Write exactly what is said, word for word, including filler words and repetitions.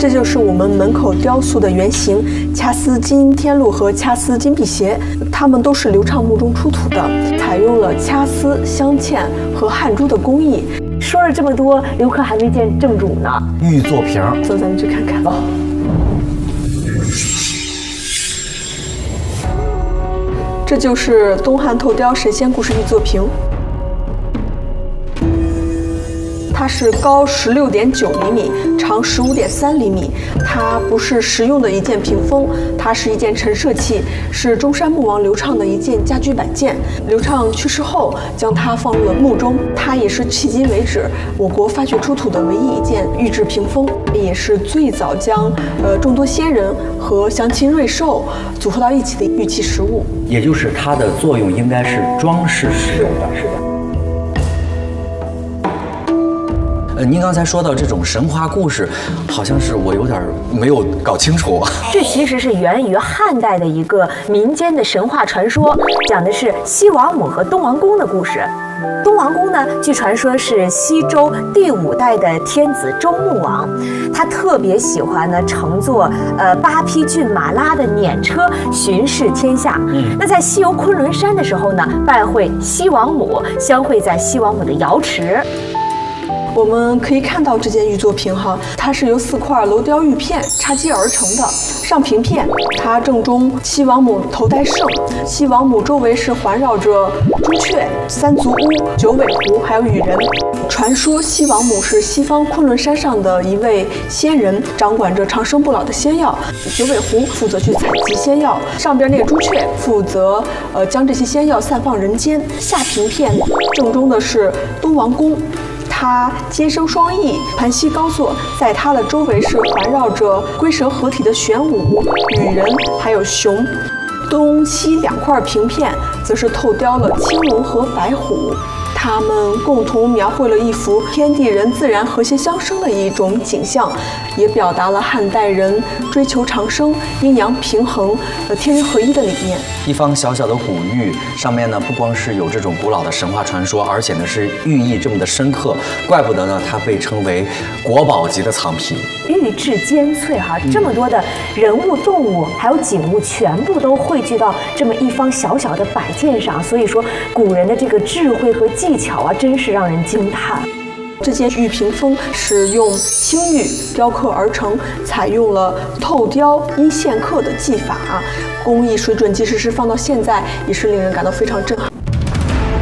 这就是我们门口雕塑的原型掐丝金天禄和掐丝金辟邪，它们都是流畅墓中出土的，采用了掐丝、镶嵌和焊珠的工艺。 说了这么多，刘科还没见正主呢。 玉作瓶， 走，咱们去看看。哦，这就是东汉透雕神仙故事玉作瓶。它是高十六点九厘米，长十五点三厘米。它不是实用的一件屏风，它是一件陈设器，是中山穆王刘畅的一件家居摆件。刘畅去世后，将它放入了墓中。它也是迄今为止我国发掘出土的唯一一件玉制屏风，也是最早将呃众多仙人和祥禽瑞兽组合到一起的玉器实物。 也就是它的作用应该是装饰使用的。 是的。 呃，您刚才说到这种神话故事，好像是我有点没有搞清楚。 这其实是源于汉代的一个民间的神话传说，讲的是西王母和东王公的故事。东王公呢，据传说是西周第五代的天子周穆王，他特别喜欢呢乘坐呃八匹骏马拉的辇车巡视天下。嗯，那在西游昆仑山的时候呢，拜会西王母，相会在西王母的瑶池。 我们可以看到这件玉作瓶哈，它是由四块镂雕玉片插接而成的。上平片，它正中西王母头戴胜，西王母周围是环绕着朱雀、三足乌、九尾狐，还有羽人。传说西王母是西方昆仑山上的一位仙人，掌管着长生不老的仙药。九尾狐负责去采集仙药，上边那个朱雀负责呃将这些仙药散放人间。下平片正中的是东王公。他肩生双翼，盘膝高坐，在他的周围是环绕着龟蛇合体的玄武、羽人，还有熊。东西两块平片则是透雕了青龙和白虎，它们共同描绘了一幅天地人自然和谐相生的一种景象，也表达了汉代人追求长生、阴阳平衡、呃天人合一的理念。 一方小小的古玉上面呢，不光是有这种古老的神话传说，而且呢是寓意这么的深刻，怪不得呢它被称为国宝级的藏品。 玉质尖脆哈、啊，这么多的人物、动物还有景物，全部都汇聚到这么一方小小的摆件上，所以说古人的这个智慧和技巧啊，真是让人惊叹。 这件玉屏风是用青玉雕刻而成，采用了透雕一线刻的技法，工艺水准即使是放到现在，也是令人感到非常震撼。